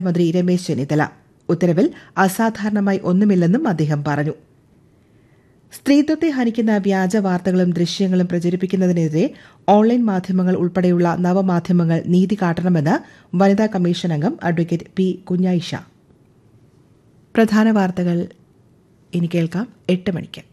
മന്ത്രി രമേശ് ചെന്നിത്തല. ഉത്തരവിൽ അസാധാരണമായി ഒന്നുമില്ലെന്നും അദ്ദേഹം പറഞ്ഞു. സ്ത്രീത്വത്തെ ഹനിക്കുന്ന വ്യാജ വാർത്തകളും ദൃശ്യങ്ങളും പ്രചരിപ്പിക്കുന്നതിനെതിരെ ഓൺലൈൻ മാധ്യമങ്ങൾ ഉൾപ്പെടെയുള്ള നവമാധ്യമങ്ങൾ നീതി കാട്ടണമെന്ന് വനിതാ കമ്മീഷൻ അംഗം അഡ്വക്കേറ്റ് പി കുഞ്ഞായിഷ. പ്രധാന വാർത്തകൾ ഇനി കേൾക്കാം 8 മണിക്ക്.